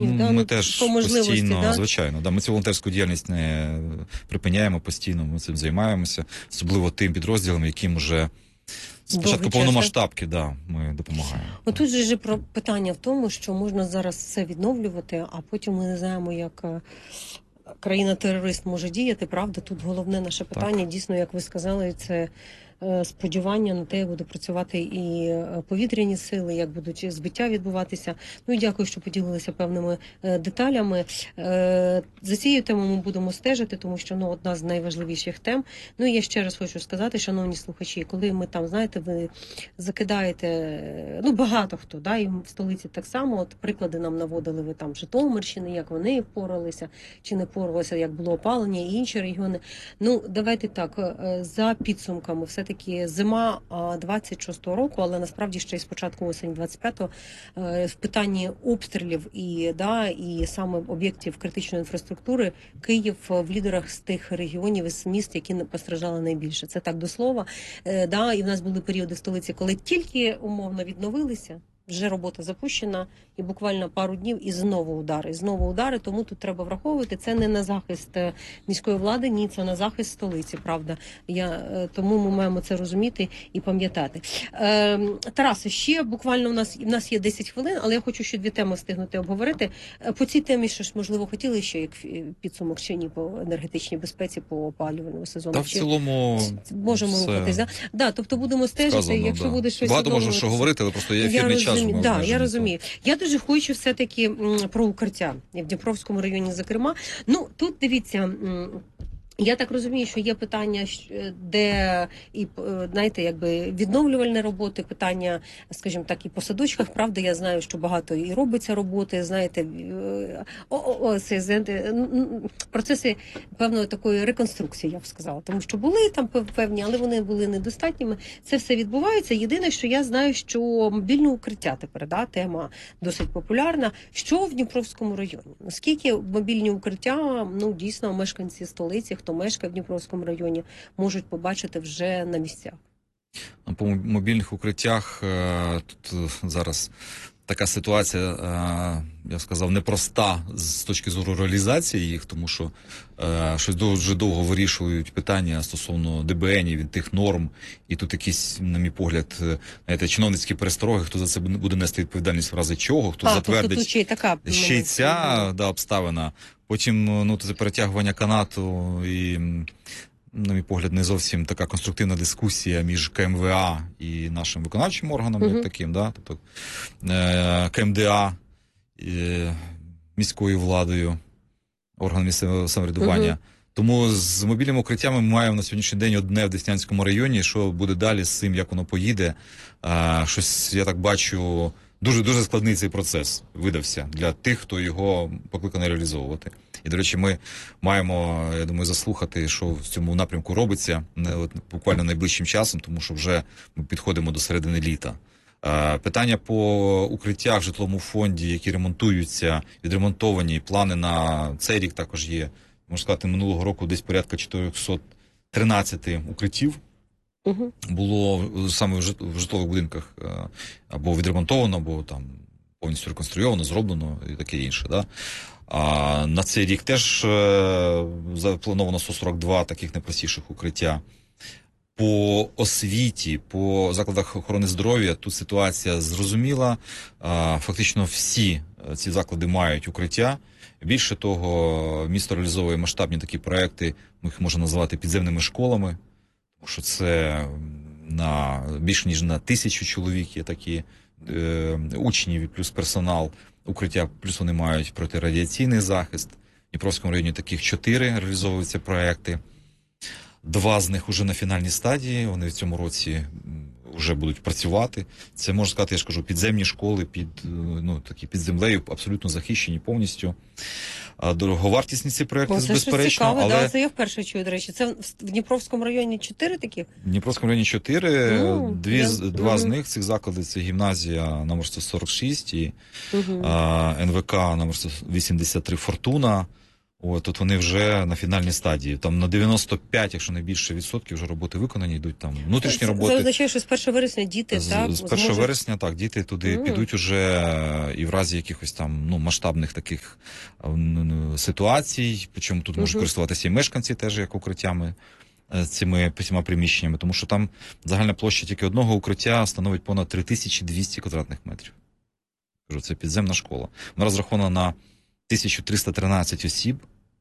Ми теж по можливості, постійно, звичайно, ми цю волонтерську діяльність не припиняємо постійно, ми цим займаємося, особливо тим підрозділам, яким вже спочатку повномасштабки, ми допомагаємо. Тут же ж про питання в тому, що можна зараз все відновлювати, а потім ми не знаємо, як країна-терорист може діяти, правда? Тут головне наше питання, дійсно, як ви сказали, це сподівання на те, як будуть працювати і повітряні сили, як будуть збиття відбуватися. Ну і дякую, що поділилися певними деталями. За цією темою ми будемо стежити, тому що одна з найважливіших тем. Ну і я ще раз хочу сказати, шановні слухачі, коли ми там, знаєте, ви закидаєте, багато хто, і в столиці так само, приклади нам наводили ви там Житомирщини, як вони впоралися, чи не впоралися, як було опалення і інші регіони. Давайте так, за підсумками, все-таки зима 26-го року, але насправді ще й з початку осені 25-го в питанні обстрілів і саме об'єктів критичної інфраструктури Київ в лідерах з тих регіонів і з міст, які постраждали найбільше. Це так до слова. І в нас були періоди в столиці, коли тільки умовно відновилися, вже робота запущена, і буквально пару днів і знову удари. Тому тут треба враховувати, це не на захист міської влади, ні, це на захист столиці, правда. Тому ми маємо це розуміти і пам'ятати. Тарасе, ще буквально в нас є 10 хвилин, але я хочу ще дві теми встигнути обговорити. По цій темі, що ж, можливо, хотіли ще як підсумок чи ні по енергетичній безпеці, по опалювальному сезону? В цілому можемо рухатись, тобто будемо стежити, сказано, якщо буде щось багато можна що говорити, але просто є ефірний час. Я розумію. Я дуже хочу все-таки про укриття в Дніпровському районі, зокрема. Тут дивіться, я так розумію, що є питання, де і, знаєте, якби відновлювальні роботи, питання, скажімо так, і по садочках. Правда, я знаю, що багато і робиться роботи, знаєте, процеси певної такої реконструкції, я б сказала. Тому що були там певні, але вони були недостатніми. Це все відбувається. Єдине, що я знаю, що мобільне укриття тепер, тема досить популярна. Що в Дніпровському районі? Наскільки мобільні укриття, дійсно, мешканці столиці, хто мешкає в Дніпровському районі, можуть побачити вже на місцях? По мобільних укриттях тут зараз така ситуація, я сказав, непроста з точки зору реалізації їх, тому що щось дуже довго вирішують питання стосовно ДБНів, від тих норм, і тут якісь, на мій погляд, знаєте, чиновницькі перестороги, хто за це буде нести відповідальність в разі чого, хто затвердить ще й ця обставина. Потім це перетягування канату і, на мій погляд, не зовсім така конструктивна дискусія між КМВА і нашим виконавчим органом, як таким, тобто КМДА, міською владою, органом місцевого самоврядування. Тому з мобільними укриттями ми маємо на сьогоднішній день одне в Деснянському районі. Що буде далі з цим, як воно поїде? Щось, я так бачу, дуже складний цей процес видався для тих, хто його покликаний реалізовувати. І, до речі, ми маємо, я думаю, заслухати, що в цьому напрямку робиться буквально найближчим часом, тому що вже ми підходимо до середини літа. Питання по укриттях в житловому фонді, які ремонтуються, відремонтовані, плани на цей рік також є. Можна сказати, минулого року десь порядка 413 укриттів було саме в житлових будинках або відремонтовано, або там повністю реконструйовано, зроблено і таке інше. А на цей рік теж заплановано 142 таких найпростіших укриття. По освіті, по закладах охорони здоров'я тут ситуація зрозуміла. Фактично всі ці заклади мають укриття. Більше того, місто реалізовує масштабні такі проекти, ми їх можемо назвати підземними школами, тому що це більше ніж на 1000 чоловік є такі учнів і плюс персонал укриття, плюс вони мають протирадіаційний захист. В Дніпровському районі таких 4 реалізовуються проекти. 2 з них вже на фінальній стадії, вони в цьому році вже будуть працювати. Це, можна сказати, я ж кажу, підземні школи такі під землею, абсолютно захищені повністю. Дороговартісні ці проекти, безперечно. Цікаво, але... це я вперше чую, до речі. Це в Дніпровському районі 4 таких? В Дніпровському районі 4, два з них, цих закладів, це гімназія номер 146 і НВК номер 183 «Фортуна». Тут вони вже на фінальній стадії. Там на 95, якщо не більше відсотків, вже роботи виконані, йдуть там внутрішні роботи. Це означає, що з 1 вересня діти, так? З 1 вересня, так, діти туди підуть уже і в разі якихось там, масштабних таких ситуацій, причому тут можуть користуватися і мешканці теж як укриттями цими 5 приміщеннями, тому що там загальна площа тільки одного укриття становить понад 3200 квадратних метрів. Кажу, це підземна школа. Вона розрахована на 1313 осіб,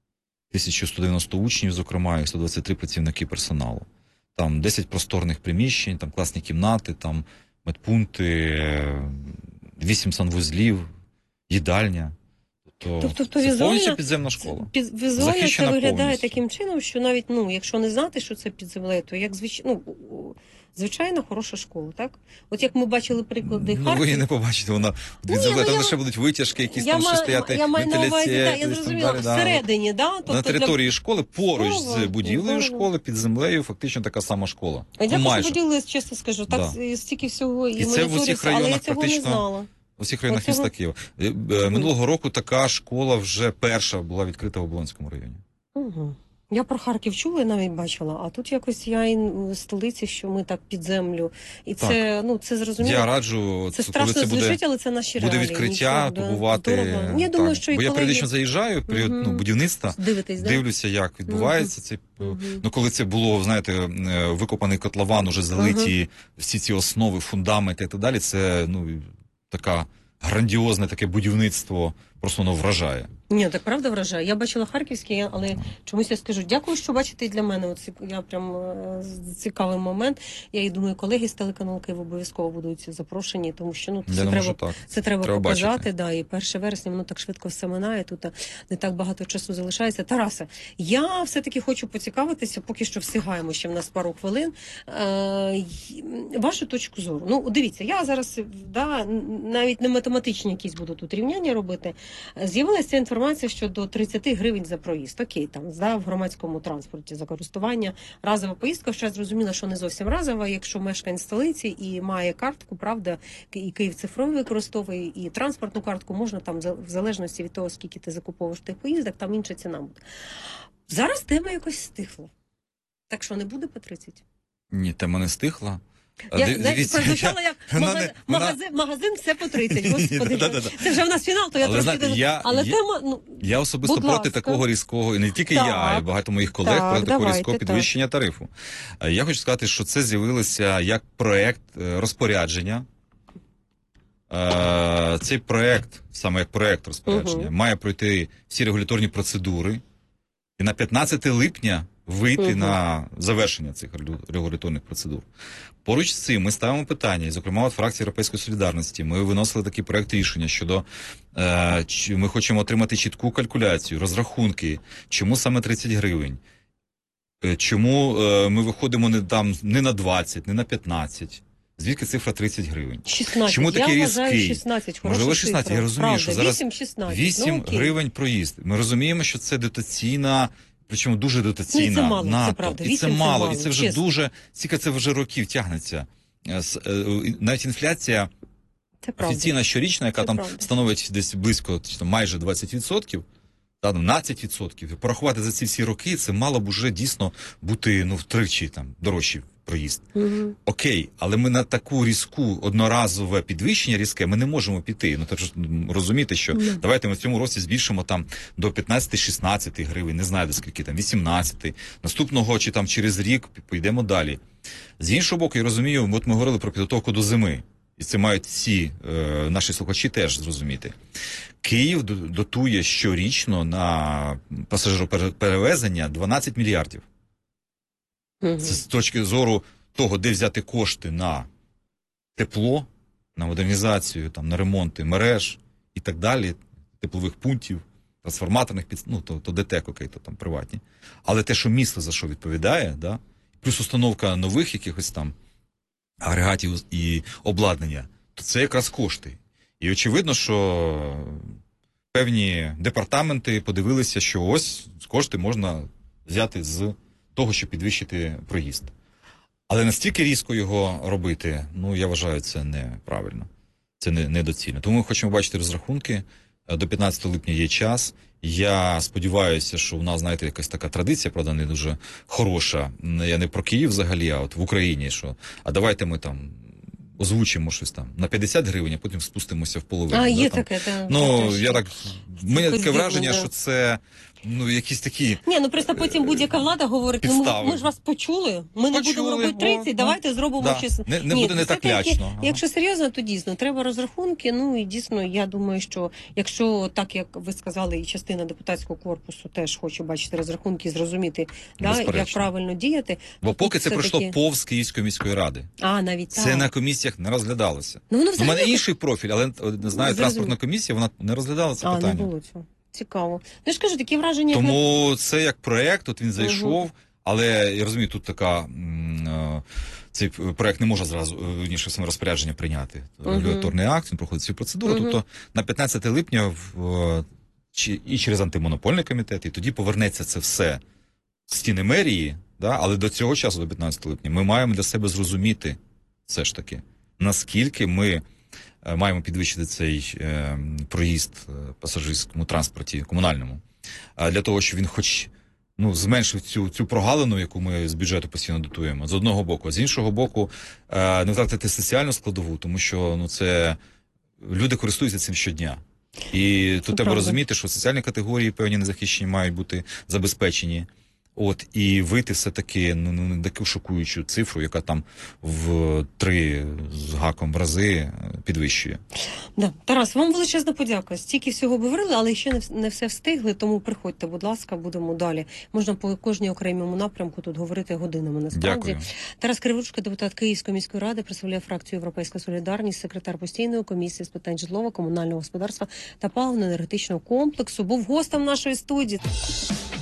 1190 учнів, зокрема, і 123 працівники персоналу. Там 10 просторних приміщень, там класні кімнати, там медпункти, 8 санвузлів, їдальня. Тобто це повністю підземна школа. Візуально це виглядає таким чином, що навіть, якщо не знати, що це під землею, то як звичайно хороша школа, так? От як ми бачили приклади Харків. Ви її не побачите, вона під землею, там лише будуть витяжки, якісь там ще стояти, вентиляція. Я зрозуміла, всередині, да? Тобто на території школи, поруч з будівлею школи, під землею, фактично така сама школа. Я просто будівлю, чесно скажу, так, стільки всього і це в усіх районах, але я цього не знала. У всіх районах міста Києва. Минулого року така школа вже перша була відкрита в Оболонському районі. Я про Харків чула і навіть бачила, а тут якось я і в столиці, що ми так під землю. І це, це зрозуміло. Я раджу, це страшно коли це звучить, але це наші реалії. Буде відкриття, побувати. Я думаю, що бо я періодично заїжджаю в період будівництва, дивлюся, як відбувається це. Коли це було, знаєте, викопаний котлован, уже залиті всі ці основи, фундаменти і так далі, це, така грандіозне таке будівництво, просто воно вражає. Ні, так правда вражає. Я бачила харківський, але чомусь я скажу, дякую, що бачите і для мене. Я прям цікавий момент. Я і думаю, колеги з телеканалу Київ обов'язково будуть запрошені, тому що це треба показати. Да, і 1 вересня воно так швидко все минає, тут не так багато часу залишається. Тарасе, я все-таки хочу поцікавитися, поки що встигаємо, ще в нас пару хвилин, вашу точку зору. Дивіться, я зараз навіть не математичні якісь буду тут рівняння робити. З'явилася інформація щодо 30 гривень за проїзд. Окей, там в громадському транспорті за користування. Разова поїздка, ще зрозуміла, що не зовсім разова, якщо мешканець столиці і має картку, правда, і Київ цифровий використовує, і транспортну картку, можна там, в залежності від того, скільки ти закуповуєш тих поїздок, там інша ціна буде. Зараз тема якось стихла. Так що не буде по 30? Ні, тема не стихла. Прозвучало як магазин все по 30, господи. Це вже в нас фінал, то я трошки... Але тема... Я особисто проти такого різкого, і не тільки я, і багато моїх колег проти такого різкого підвищення тарифу. Я хочу сказати, що це з'явилося як проект розпорядження. Цей проект, саме як проект розпорядження, має пройти всі регуляторні процедури і на 15 липня вийти на завершення цих регуляторних процедур. Поруч з цим ми ставимо питання, і, зокрема, от фракція Європейської солідарності, ми виносили такий проект рішення щодо, ми хочемо отримати чітку калькуляцію, розрахунки, чому саме 30 гривень, чому ми виходимо не на 20, не на 15, звідки цифра 30 гривень. 16. Чому такий різкий? 16, можливо 16, цифра. Я розумію, правда, що зараз 8 гривень проїзд. Ми розуміємо, що це дотаційна, причому дуже дотаційна. Це мало, це правда. І це мало, і це вже дуже, скільки це вже років тягнеться. Навіть інфляція офіційна щорічна, яка там становить десь близько, майже 20%, 12%, порахувати за ці всі роки, це мало б уже дійсно бути втричі дорожчий проїзд. Окей, але ми на таку різку, одноразове підвищення різке, ми не можемо піти. Розумієте, що давайте ми в цьому році збільшимо до 15-16 гривень, не знаю до скільки, 18, наступного чи через рік підемо далі. З іншого боку, я розумію, от ми говорили про підготовку до зими, і це мають всі наші слухачі теж зрозуміти. Київ дотує щорічно на пасажироперевезення 12 мільярдів. Це з точки зору того, де взяти кошти на тепло, на модернізацію, на ремонти мереж і так далі, теплових пунктів, трансформаторних, то ДТЕК, окей, то приватні. Але те, що місто за що відповідає, плюс установка нових якихось агрегатів і обладнання, то це якраз кошти. І очевидно, що певні департаменти подивилися, що ось кошти можна взяти з того, щоб підвищити проїзд. Але настільки різко його робити, я вважаю, це неправильно. Це недоцільно. Тому ми хочемо бачити розрахунки, До 15 липня є час. Я сподіваюся, що у нас, знаєте, якась така традиція, правда, не дуже хороша. Я не про Київ взагалі, а от в Україні, що а давайте ми там озвучимо щось там на 50 гривень, а потім спустимося в половину. Є там. таке, так. Ну, я так, мене таке Дивно, враження, да. що це, ну, якісь такі... Ні, ну просто потім будь-яка влада говорить, ну підстави. ми ж вас почули, ми не будемо Почули, робити 30, давайте зробимо да. щось. Не буде не так все-таки, лячно. Ага. Якщо серйозно, то дійсно треба розрахунки. Ну і дійсно, я думаю, що якщо так як ви сказали, і частина депутатського корпусу теж хоче бачити розрахунки, зрозуміти, да, як правильно діяти. Бо поки це пройшло таки... повз Київської міської ради. Навіть це так. на комісіях не розглядалося. Ну, воно у мене інший профіль, але не знаю, транспортна комісія, вона не розглядала це питання. Не було цього. Цікаво. Ну, я ж кажу, такі враження... Тому це як проєкт, от він зайшов, але, я розумію, тут така... Цей проєкт не може зразу ніж саморозпорядження прийняти. Регуляторний акт, він проходить цю процедуру. Тобто на 15 липня і через антимонопольний комітет, і тоді повернеться це все в стіни мерії, да? Але до цього часу, до 15 липня, ми маємо для себе зрозуміти все ж таки, наскільки ми маємо підвищити цей проїзд в пасажирському транспорті комунальному, для того, щоб він хоч зменшив цю прогалину, яку ми з бюджету постійно дотуємо, з одного боку. А з іншого боку, не втратити соціальну складову, тому що це люди користуються цим щодня. І тут треба розуміти, що соціальні категорії певні незахищені мають бути забезпечені. І вийти все-таки не таку шокуючу цифру, яка там в 3 з гаком рази підвищує. Да. Тарас, вам величезна подяка. Стільки всього говорили, але ще не все встигли, тому приходьте, будь ласка, будемо далі. Можна по кожній окремому напрямку тут говорити годинами, насправді. Дякую. Тарас Криворучко, депутат Київської міської ради, представляє фракцію «Європейська солідарність», секретар постійної комісії з питань житлово-комунального господарства та паливно-енергетичного комплексу. Був гостем нашої студії.